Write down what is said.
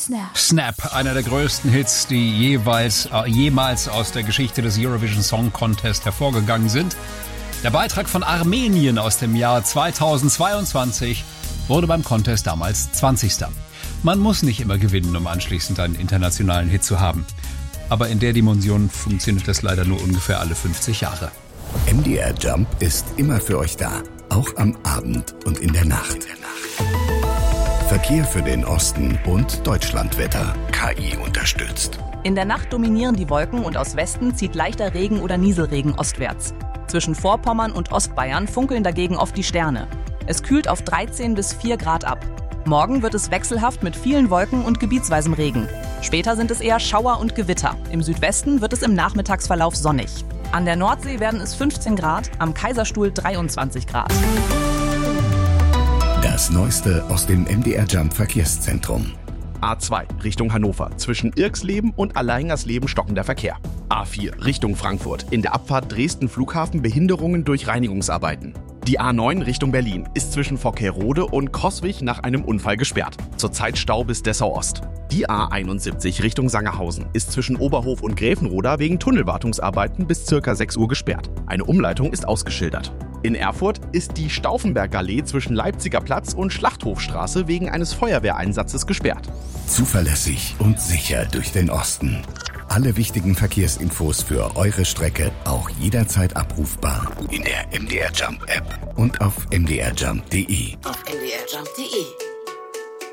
Snap, einer der größten Hits, die jemals aus der Geschichte des Eurovision Song Contest hervorgegangen sind. Der Beitrag von Armenien aus dem Jahr 2022 wurde beim Contest damals 20. Man muss nicht immer gewinnen, um anschließend einen internationalen Hit zu haben. Aber in der Dimension funktioniert das leider nur ungefähr alle 50 Jahre. MDR Jump ist immer für euch da, auch am Abend und in der Nacht. Verkehr für den Osten und Deutschlandwetter. KI unterstützt. In der Nacht dominieren die Wolken und aus Westen zieht leichter Regen oder Nieselregen ostwärts. Zwischen Vorpommern und Ostbayern funkeln dagegen oft die Sterne. Es kühlt auf 13 bis 4 Grad ab. Morgen wird es wechselhaft mit vielen Wolken und gebietsweisem Regen. Später sind es eher Schauer und Gewitter. Im Südwesten wird es im Nachmittagsverlauf sonnig. An der Nordsee werden es 15 Grad, am Kaiserstuhl 23 Grad. Das Neueste aus dem MDR Jump Verkehrszentrum. A2 Richtung Hannover. Zwischen Irksleben und Allerhingersleben stockender Verkehr. A4 Richtung Frankfurt. In der Abfahrt Dresden Flughafen Behinderungen durch Reinigungsarbeiten. Die A9 Richtung Berlin ist zwischen Vockerode und Coswig nach einem Unfall gesperrt. Zurzeit Stau bis Dessau Ost. Die A71 Richtung Sangerhausen ist zwischen Oberhof und Gräfenroda wegen Tunnelwartungsarbeiten bis ca. 6 Uhr gesperrt. Eine Umleitung ist ausgeschildert. In Erfurt ist die Stauffenbergallee zwischen Leipziger Platz und Schlachthofstraße wegen eines Feuerwehreinsatzes gesperrt. Zuverlässig und sicher durch den Osten. Alle wichtigen Verkehrsinfos für eure Strecke auch jederzeit abrufbar in der MDR Jump App und auf mdrjump.de. Auf mdrjump.de.